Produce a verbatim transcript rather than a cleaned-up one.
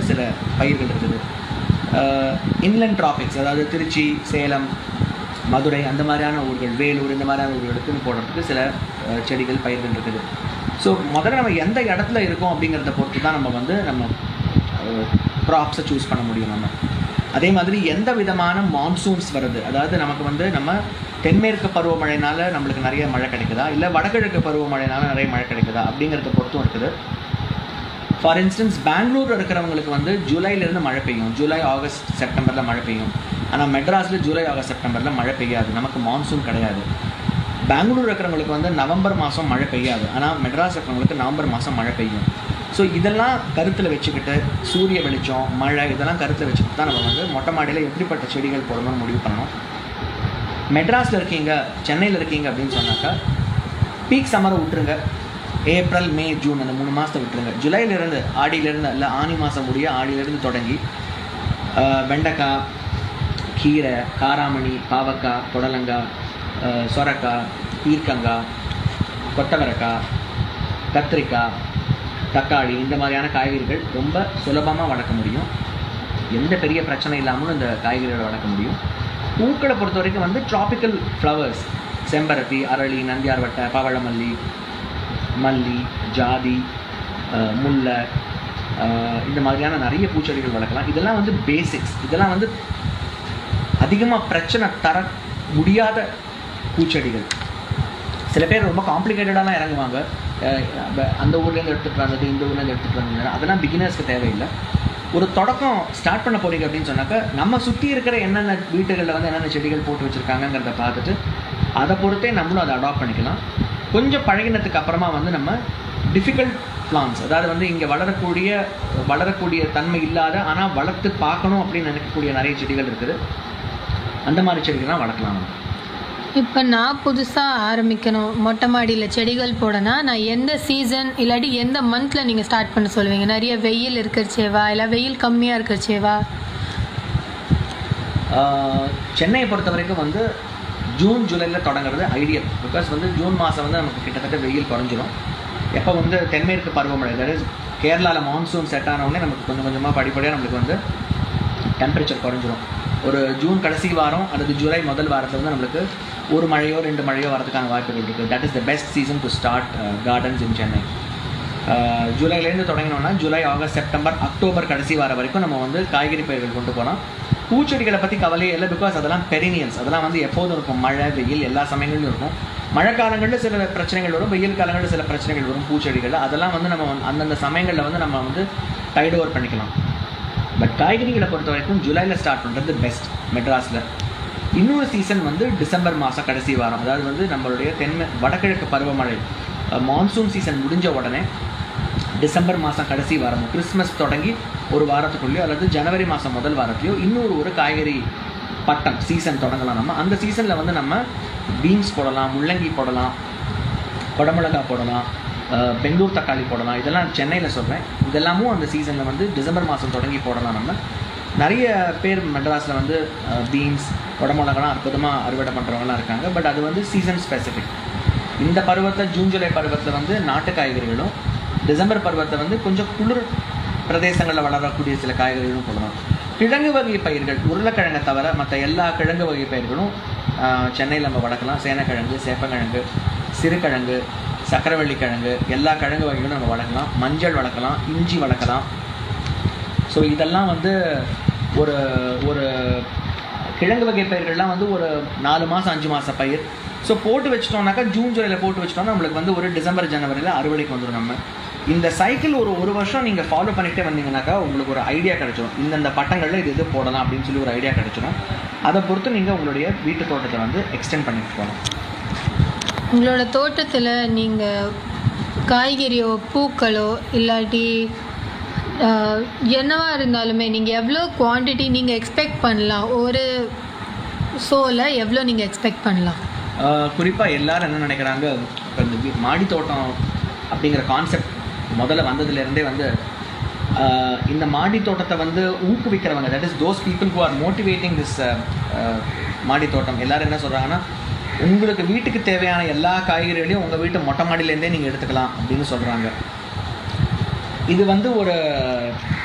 சில பயிர்கள் இருக்குது. இன்லண்ட் ட்ராபிக்ஸ், அதாவது திருச்சி, சேலம், மதுரை அந்த மாதிரியான ஊர்கள், வேலூர் இந்த மாதிரியான ஊர்களுக்குன்னு போடுறதுக்கு சில செடிகள் பயிர்கள் இருக்குது. ஸோ முதல்ல நம்ம எந்த இடத்துல இருக்கோம் அப்படிங்கிறத பொறுத்து தான் நம்ம வந்து நம்ம க்ராப்ஸை சூஸ் பண்ண முடியும். நம்ம அதே மாதிரி எந்த விதமான மான்சூன்ஸ் வருது, அதாவது நமக்கு வந்து நம்ம தென்மேற்கு பருவமழைனால நம்மளுக்கு நிறைய மழை கிடைக்குதா, இல்லை வடகிழக்கு பருவமழைனால நிறைய மழை கிடைக்குதா அப்படிங்கிறத பொறுத்தும் இருக்குது. ஃபார் இன்ஸ்டன்ஸ் பெங்களூர் இருக்கிறவங்களுக்கு வந்து ஜூலைலேருந்து மழை பெய்யும், ஜூலை ஆகஸ்ட் செப்டம்பரில் மழை பெய்யும். ஆனால் மெட்ராஸில் ஜூலை ஆகஸ்ட் செப்டம்பரில் மழை பெய்யாது, நமக்கு மான்சூன் கிடையாது. பெங்களூர் இருக்கிறவங்களுக்கு வந்து நவம்பர் மாதம் மழை பெய்யாது, ஆனால் மெட்ராஸ் இருக்கிறவங்களுக்கு நவம்பர் மாதம் மழை பெய்யும். ஸோ இதெல்லாம் கருத்தில் வச்சுக்கிட்டு சூரிய வெளிச்சம், மழை இதெல்லாம் கருத்தில் வச்சுக்கிட்டு தான் நம்ம வந்து மொட்டை மாடியில் எப்படிப்பட்ட செடிகள் போடணும்னு முடிவு பண்ணணும். மெட்ராஸில் இருக்கீங்க, சென்னையில் இருக்கீங்க அப்படின்னு சொன்னாக்கா பீக் சம்மரை விட்டுருங்க. ஏப்ரல், மே, ஜூன் அந்த மூணு மாதத்தை விட்டுருங்க. ஜூலையிலேருந்து ஆடியிலேருந்து இல்லை ஆனி மாதம் முடிய ஆடியிலேருந்து தொடங்கி வெண்டைக்காய், கீரை, காராமணி, பாவக்காய், புடலங்காய், சொரக்காய், பீர்க்கங்காய், கொத்தவரக்காய், கத்திரிக்காய், தக்காளி இந்த மாதிரியான காய்கறிகள் ரொம்ப சுலபமாக வளர்க்க முடியும். எந்த பெரிய பிரச்சனை இல்லாமலும் இந்த காய்கறிகளை வளர்க்க முடியும். பூக்களை பொறுத்த வரைக்கும் வந்து ட்ராபிக்கல் ஃப்ளவர்ஸ், செம்பருத்தி, அரளி, நந்தியார்வட்டை, பவழமல்லி, மல்லி, ஜாதி, முல்லை இந்த மாதிரியான நிறைய பூச்செடிகள் வளர்க்கலாம். இதெல்லாம் வந்து பேசிக்ஸ். இதெல்லாம் வந்து அதிகமாக பிரச்சனை தர முடியாத பூச்செடிகள். சில பேர் ரொம்ப காம்ப்ளிகேட்டடாலாம் இறங்குவாங்க, அந்த ஊர்லேருந்து எடுத்துகிட்டு வந்தது, இந்த ஊர்லேருந்து எடுத்துகிட்டு வந்தது. அதெல்லாம் பிகினர்ஸ்க்கு தேவையில்லை. ஒரு தொடக்கம் ஸ்டார்ட் பண்ண போகிறீங்க அப்படின்னு சொன்னாக்கா நம்ம சுற்றி இருக்கிற என்னென்ன வீட்டுகளில் வந்து என்னென்ன செடிகள் போட்டு வச்சுருக்காங்கிறத பார்த்துட்டு அதை பொறுத்தே நம்மளும் அதை அடாப்ட் பண்ணிக்கலாம். கொஞ்சம் பழகினதுக்கு அப்புறமா வந்து நம்ம டிஃபிகல்ட் பிளான்ஸ், அதாவது வந்து இங்கே வளரக்கூடிய வளரக்கூடிய தன்மை இல்லாத ஆனால் வளர்த்து பார்க்கணும் அப்படின்னு நினைக்கக்கூடிய நிறைய செடிகள் இருக்குது. அந்த மாதிரி செடிகள்லாம் வளர்க்கலாம். இப்போ நான் புதுசாக ஆரம்பிக்கணும், மொட்டை மாடியில் செடிகள் போடனா நான் எந்த சீசன் இல்லாட்டி எந்த மந்தில் நீங்கள் ஸ்டார்ட் பண்ண சொல்லுவீங்க? நிறைய வெயில் இருக்கிறச்சேவா இல்லை வெயில் கம்மியாக இருக்கிறச்சேவா? சென்னையை பொறுத்த வரைக்கும் வந்து ஜூன் ஜூலையில் தொடங்குறது ஐடியல். பிகாஸ் வந்து ஜூன் மாதம் வந்து நமக்கு கிட்டத்தட்ட வெயில் குறைஞ்சிரும். எப்போ வந்து தென்மேற்கு பருவமழை, அதாவது கேரளாவில் மான்சூன் செட் ஆனவுடனே நமக்கு கொஞ்சம் கொஞ்சமாக படிப்படியாக நம்மளுக்கு வந்து டெம்பரேச்சர் குறைஞ்சிரும். ஒரு ஜூன் கடைசி வாரம் அல்லது ஜூலை முதல் வாரத்தில் வந்து நம்மளுக்கு ஒரு மழையோ ரெண்டு மழையோ வரதுக்கான வாய்ப்புகள் இருக்குது. That is the best season to start gardens in Chennai. ஜூலைலேருந்து தொடங்கினோன்னா July, August, September, October கடைசி வாரம் வரைக்கும் நம்ம வந்து காய்கறி பயிர்கள் கொண்டு போகலாம். பூச்செடிகளை பற்றி கவலையே இல்லை. பிகாஸ் அதெல்லாம் பெரினியல்ஸ், அதெல்லாம் வந்து எப்போதும் இருக்கும். மழை, வெயில் எல்லா சமயங்களிலும் இருக்கும். மழை காலங்களில் சில பிரச்சனைகள் வரும், வெயில் காலங்களில் சில பிரச்சனைகள் வரும் பூச்செடிகளில். அதெல்லாம் வந்து நம்ம அந்தந்த சமயங்களில் வந்து நம்ம வந்து டைட் ஓவர் பண்ணிக்கலாம். பட் காய்கறிகளை பொறுத்த வரைக்கும் ஜூலையில் ஸ்டார்ட் பண்ணுறது பெஸ்ட் மெட்ராஸில். இன்னொரு சீசன் வந்து டிசம்பர் மாதம் கடைசி வாரம், அதாவது வந்து நம்மளுடைய தென்மை வடகிழக்கு பருவமழை மான்சூன் சீசன் முடிஞ்ச உடனே டிசம்பர் மாதம் கடைசி வாரம், கிறிஸ்மஸ் தொடங்கி ஒரு வாரத்துக்குள்ளேயோ அல்லது ஜனவரி மாதம் முதல் வாரத்துலையோ இன்னொரு ஒரு காய்கறி பட்டம் சீசன் தொடங்கலாம். நம்ம அந்த சீசனில் வந்து நம்ம பீன்ஸ் போடலாம், முள்ளங்கி போடலாம், குடமிளகா போடலாம், பெங்களூர் தக்காளி போடலாம். இதெல்லாம் சென்னையில் சொல்கிறேன். இதெல்லாமும் அந்த சீசனில் வந்து டிசம்பர் மாதம் தொடங்கி போடலாம். நம்ம நிறைய பேர் மெட்ராஸில் வந்து பீன்ஸ், குடமிளகாலாம் அற்புதமாக அறுவடை பண்ணுறவங்களாம் இருக்காங்க. பட் அது வந்து சீசன் ஸ்பெசிஃபிக். இந்த பருவத்தில் ஜூன் ஜூலை பருவத்தில் வந்து நாட்டு காய்கறிகளும், டிசம்பர் பருவத்தில் வந்து கொஞ்சம் குளிர் பிரதேசங்களில் வளரக்கூடிய சில காய்கறிகளும் போடலாம். கிழங்கு வகை பயிர்கள், உருளைக்கிழங்கை தவிர மற்ற எல்லா கிழங்கு வகை பயிர்களும் சென்னையில் நம்ம வளர்க்கலாம். சேனக்கிழங்கு, சேப்பங்கிழங்கு, சிறுகிழங்கு, சக்கரவள்ளி கிழங்கு, எல்லா கிழங்கு வகைகளும் நம்ம வளர்க்கலாம். மஞ்சள் வளர்க்கலாம், இஞ்சி வளர்க்கலாம். ஸோ இதெல்லாம் வந்து ஒரு ஒரு கிழங்கு வகை பயிர்கள்லாம் வந்து ஒரு நாலு மாதம் அஞ்சு மாதம் பயிர். ஸோ போட்டு வச்சிட்டோம்னாக்கா ஜூன் ஜூலையில் போட்டு வச்சிட்டோம்னா நம்மளுக்கு வந்து ஒரு டிசம்பர் ஜனவரியில் அறுவடைக்கு வந்துடும். நம்ம இந்த சைக்கிள் ஒரு ஒரு வருஷம் நீங்கள் ஃபாலோ பண்ணிகிட்டே வந்தீங்கன்னாக்கா உங்களுக்கு ஒரு ஐடியா கிடச்சிடும். இந்தந்த பட்டங்களில் இது இது போடலாம் அப்படின்னு சொல்லி ஒரு ஐடியா கிடச்சிடும். அதை பொறுத்து நீங்கள் உங்களுடைய வீட்டு தோட்டத்தை வந்து எக்ஸ்டெண்ட் பண்ணிட்டு போகலாம். உங்களோட தோட்டத்தில் நீங்கள் காய்கறியோ பூக்களோ இல்லாட்டி என்னவாக இருந்தாலுமே நீங்கள் எவ்வளோ குவான்டிட்டி நீங்கள் எக்ஸ்பெக்ட் பண்ணலாம்? ஒரு ஷோவில் எவ்வளோ நீங்கள் எக்ஸ்பெக்ட் பண்ணலாம்? குறிப்பாக எல்லோரும் என்ன நினைக்கிறாங்க, இப்போ இந்த மாடி தோட்டம் அப்படிங்கிற கான்செப்ட் முதல்ல வந்ததுலேருந்தே வந்து இந்த மாடி தோட்டத்தை வந்து ஊக்குவிக்கிறவங்க, that is those people who are motivating this மாடி தோட்டம், எல்லோரும் என்ன சொல்கிறாங்கன்னா, உங்களுக்கு வீட்டுக்கு தேவையான எல்லா காய்கறிகளையும் உங்கள் வீட்டு மொட்டை மாடியிலேருந்தே நீங்கள் எடுத்துக்கலாம் அப்படின்னு சொல்கிறாங்க. இது வந்து ஒரு